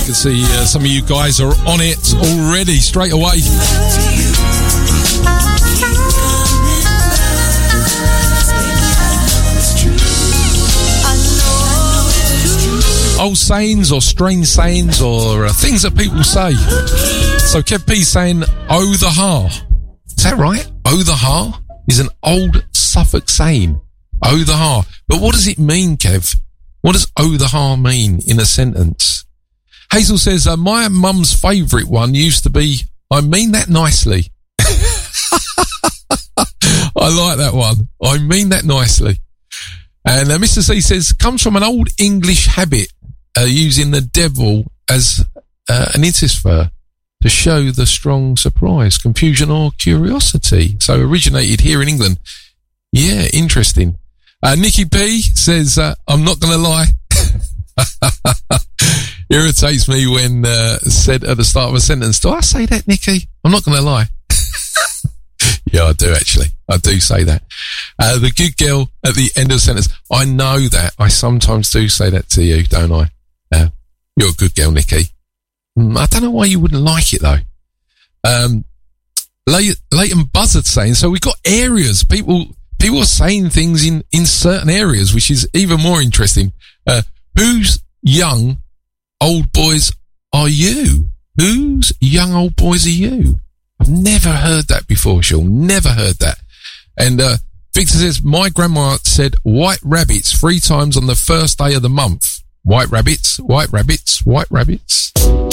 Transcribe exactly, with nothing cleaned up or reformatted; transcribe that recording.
I can see uh, some of you guys are on it already, straight away. Old sayings or strange sayings or uh, things that people say. So Kev P's saying, oh the ha. Is that right? Oh the ha is an old Suffolk saying. Oh the ha. But what does it mean, Kev? What does oh the ha mean in a sentence? Hazel says, uh, my mum's favourite one used to be, I mean that nicely. I like that one. I mean that nicely. And uh, Mister C says, comes from an old English habit, uh, using the devil as uh, an intersphere to show the strong surprise, confusion or curiosity. So originated here in England. Yeah, interesting. Uh, Nikki P says, uh, I'm not going to lie. Irritates me when uh, said at the start of a sentence. Do I say that, Nikki? I'm not going to lie. Yeah, I do actually. I do say that. Uh, the good girl at the end of the sentence. I know that. I sometimes do say that to you, don't I? Uh, you're a good girl, Nikki. Mm, I don't know why you wouldn't like it though. Um, Lay- Leighton Buzzard saying, so we've got areas. People, people are saying things in, in certain areas, which is even more interesting. Uh, whose young old boys are you? Whose young old boys are you? I've never heard that before, Sean. Never heard that. And uh, Victor says, my grandma said white rabbits three times on the first day of the month. White rabbits, white rabbits, white rabbits.